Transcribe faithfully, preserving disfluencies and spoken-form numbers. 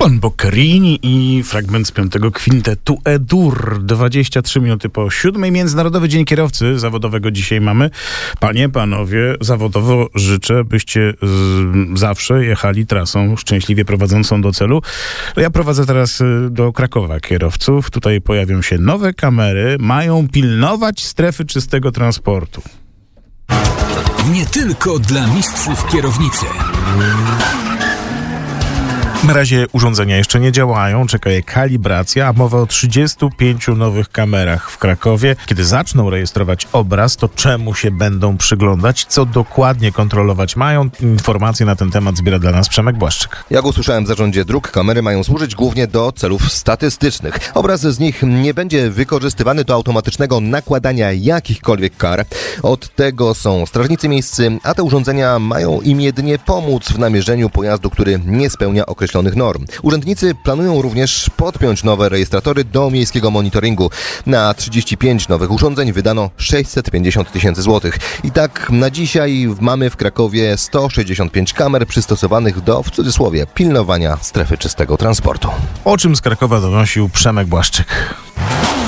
Pan Boccherini i fragment z piątego kwintetu E-dur. dwadzieścia trzy minuty po siódmej. Międzynarodowy Dzień Kierowcy Zawodowego dzisiaj mamy. Panie, panowie, zawodowo życzę, byście z, zawsze jechali trasą szczęśliwie prowadzącą do celu. Ja prowadzę teraz do Krakowa kierowców. Tutaj pojawią się nowe kamery. Mają pilnować strefy czystego transportu. Nie tylko dla mistrzów kierownicy. Na razie urządzenia jeszcze nie działają, czeka je kalibracja, a mowa o trzydziestu pięciu nowych kamerach w Krakowie. Kiedy zaczną rejestrować obraz, to czemu się będą przyglądać, co dokładnie kontrolować mają? Informacje na ten temat zbiera dla nas Przemek Błaszczyk. Jak usłyszałem w zarządzie dróg, kamery mają służyć głównie do celów statystycznych. Obraz z nich nie będzie wykorzystywany do automatycznego nakładania jakichkolwiek kar. Od tego są strażnicy miejscy, a te urządzenia mają im jedynie pomóc w namierzeniu pojazdu, który nie spełnia określonych norm. Urzędnicy planują również podpiąć nowe rejestratory do miejskiego monitoringu. Na trzydzieści pięć nowych urządzeń wydano sześćset pięćdziesiąt tysięcy złotych. I tak na dzisiaj mamy w Krakowie sto sześćdziesiąt pięć kamer przystosowanych do, w cudzysłowie, pilnowania strefy czystego transportu. O czym z Krakowa donosił Przemek Błaszczyk.